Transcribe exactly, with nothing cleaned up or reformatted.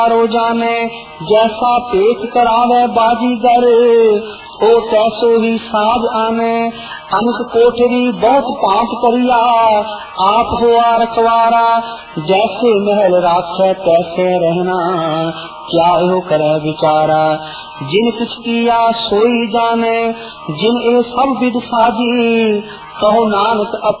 रो जाने जैसा पेट करावे बाजीगर, ओ तैसो ही साज आने। अनक कोठरी बहुत पाप करिया, आप हुआ रखवारा। जैसे महल राखे तैसे रहना, क्या यो करे विचारा। जिन कुछ किया सोई जाने, जिन ए सब विद साजी, कहो नानक